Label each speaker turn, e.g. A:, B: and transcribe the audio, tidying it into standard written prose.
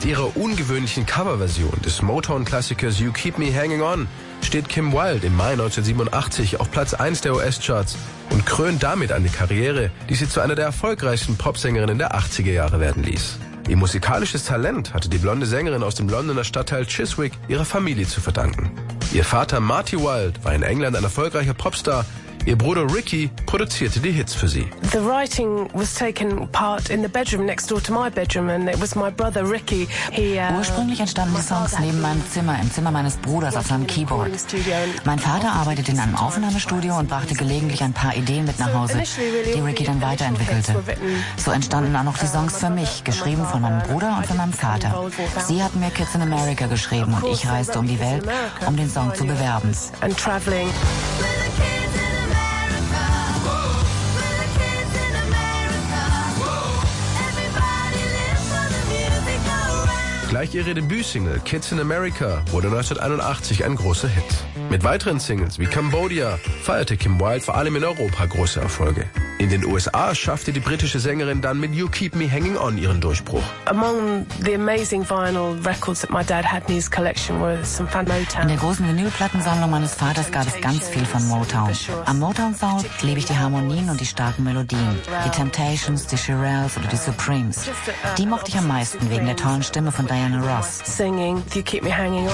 A: ihrer ungewöhnlichen Coverversion des Motown-Klassikers You Keep Me Hanging On steht Kim Wilde im Mai 1987 auf Platz 1 der US-Charts und krönt damit eine Karriere, die sie zu einer der erfolgreichsten Popsängerinnen der 80er Jahre werden ließ. Ihr musikalisches Talent hatte die blonde Sängerin aus dem Londoner Stadtteil Chiswick ihrer Familie zu verdanken. Ihr Vater Marty Wilde war in England ein erfolgreicher Popstar. Ihr Bruder Ricky produzierte die Hits für sie.
B: The writing was taken part in the bedroom next door to my bedroom and it was my brother Ricky.
C: Ursprünglich entstanden die Songs neben meinem Zimmer, im Zimmer meines Bruders auf seinem Keyboard. Mein Vater arbeitete in einem Aufnahmestudio und brachte gelegentlich ein paar Ideen mit nach Hause, die Ricky dann weiterentwickelte. So entstanden auch noch die Songs für mich, geschrieben von meinem Bruder und von meinem Vater. Sie hatten mir Kids in America geschrieben und ich reiste um die Welt, um den Song zu bewerben.
A: Gleich ihre Debütsingle Kids in America wurde 1981 ein großer Hit. Mit weiteren Singles wie Cambodia feierte Kim Wilde vor allem in Europa große Erfolge. In den USA schaffte die britische Sängerin dann mit You Keep Me Hanging On ihren Durchbruch.
B: Among the amazing vinyl records that my dad had in his collection were some fan Motown.
C: In der großen Vinylplattensammlung meines Vaters gab es ganz viel von Motown. Am Motown-Sound liebe ich die Harmonien und die starken Melodien. Die Temptations, die Shirelles oder die Supremes. Die mochte ich am meisten wegen der tollen Stimme von Diana Ross.
B: Singing You Keep Me Hanging On.